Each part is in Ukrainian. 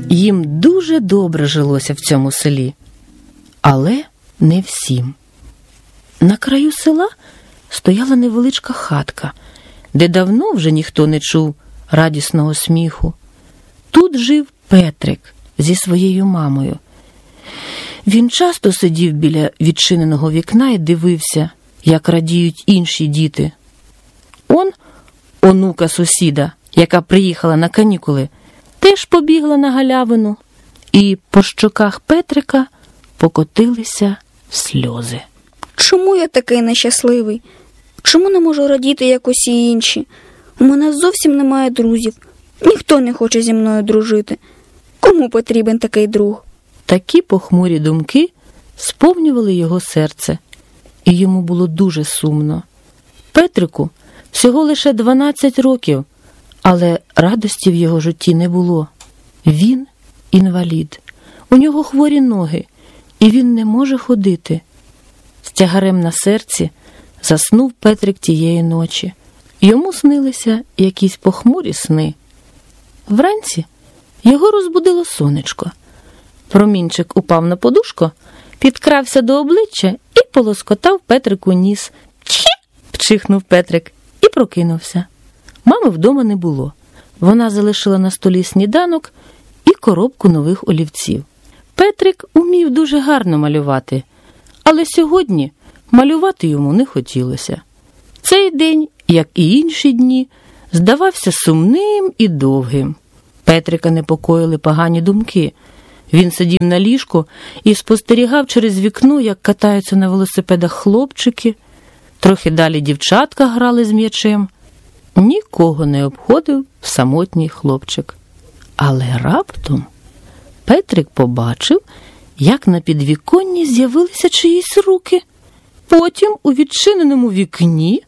Їм дуже добре жилося в цьому селі, але не всім. На краю села стояла невеличка хатка, де давно вже ніхто не чув радісного сміху. Тут жив Петрик зі своєю мамою. Він часто сидів біля відчиненого вікна і дивився, як радіють інші діти. Онука сусіда, яка приїхала на канікули, теж побігла на галявину, і по щоках Петрика покотилися сльози. Чому я такий нещасливий? Чому не можу радіти, як усі інші? У мене зовсім немає друзів. Ніхто не хоче зі мною дружити. Кому потрібен такий друг? Такі похмурі думки сповнювали його серце, і йому було дуже сумно. Петрику всього лише 12 років, але радості в його житті не було. Він інвалід, у нього хворі ноги, і він не може ходити. З тягарем на серці заснув Петрик тієї ночі. Йому снилися якісь похмурі сни. Вранці його розбудило сонечко. Промінчик упав на подушку, підкрався до обличчя і полоскотав Петрику ніс. «Чі!» – пчихнув Петрик і прокинувся. Мами вдома не було. Вона залишила на столі сніданок і коробку нових олівців. Петрик умів дуже гарно малювати, але сьогодні малювати йому не хотілося. Цей день, як і інші дні, здавався сумним і довгим. Петрика непокоїли погані думки. Він сидів на ліжку і спостерігав через вікно, як катаються на велосипедах хлопчики. Трохи далі дівчатка грали з м'ячем. Нікого не обходив самотній хлопчик. Але раптом Петрик побачив, як на підвіконні з'явилися чиїсь руки. Потім у відчиненому вікні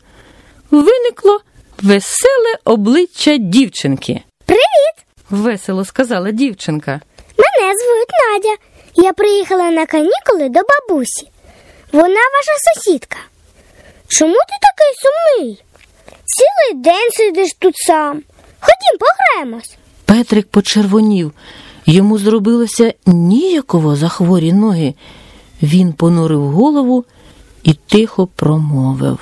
виникло веселе обличчя дівчинки. «Привіт!» – весело сказала дівчинка. «Мене звуть Надя. Я приїхала на канікули до бабусі. Вона ваша сусідка. Чому ти такий сумний? Цілий день сидиш тут сам. Ходім, пограємось». Петрик почервонів. Йому зробилося ніяково за хворі ноги. Він понурив голову і тихо промовив: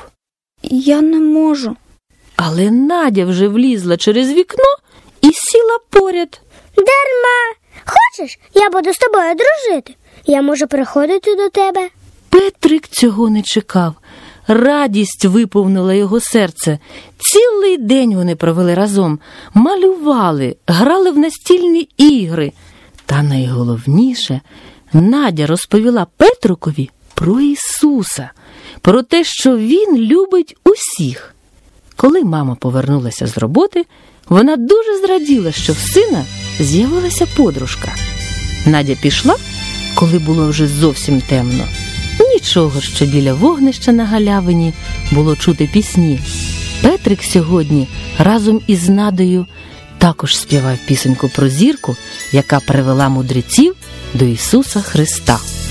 «Я не можу». Але Надя вже влізла через вікно і сіла поряд. «Дарма. Хочеш, я буду з тобою дружити? Я можу приходити до тебе». Петрик цього не чекав. Радість виповнила його серце. Цілий день вони провели разом, малювали, грали в настільні ігри. Та найголовніше, Надя розповіла Петрикові про Ісуса, про те, що Він любить усіх. Коли мама повернулася з роботи, вона дуже зраділа, що в сина з'явилася подружка. Надя пішла, коли було вже зовсім темно. Нічого, що біля вогнища на галявині було чути пісні. Петрик сьогодні разом із Надею також співав пісеньку про зірку, яка привела мудреців до Ісуса Христа.